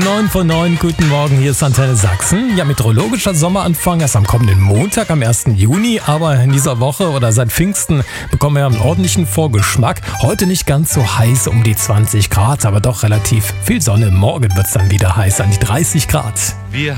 9 von 9, guten Morgen, hier ist Antenne Sachsen. Ja, meteorologischer Sommeranfang erst am kommenden Montag, am 1. Juni. Aber in dieser Woche oder seit Pfingsten bekommen wir einen ordentlichen Vorgeschmack. Heute nicht ganz so heiß, um die 20 Grad, aber doch relativ viel Sonne. Morgen wird es dann wieder heiß, an die 30 Grad. Wir